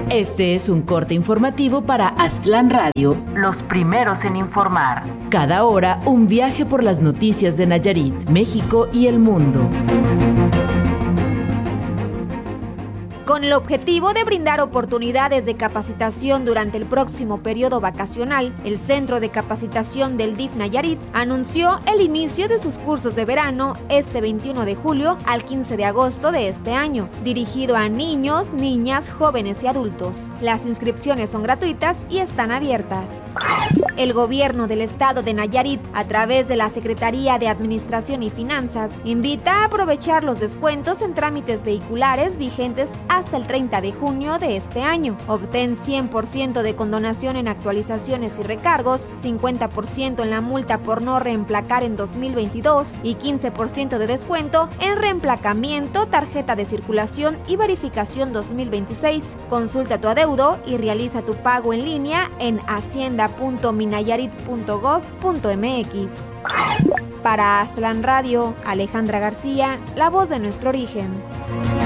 Este es un corte informativo para Aztlán Radio, los primeros en informar. Cada hora, un viaje por las noticias de Nayarit, México y el mundo. Con el objetivo de brindar oportunidades de capacitación durante el próximo periodo vacacional, el Centro de Capacitación del DIF Nayarit anunció el inicio de sus cursos de verano este 21 de julio al 15 de agosto de este año, dirigido a niños, niñas, jóvenes y adultos. Las inscripciones son gratuitas y están abiertas. El gobierno del estado de Nayarit, a través de la Secretaría de Administración y Finanzas, invita a aprovechar los descuentos en trámites vehiculares vigentes hasta el 30 de junio de este año. Obtén 100% de condonación en actualizaciones y recargos, 50% en la multa por no reemplacar en 2022 y 15% de descuento en reemplacamiento, tarjeta de circulación y verificación 2026. Consulta tu adeudo y realiza tu pago en línea en hacienda.minayarit.gov.mx. Para Aztlán Radio, Alejandra García, la voz de nuestro origen.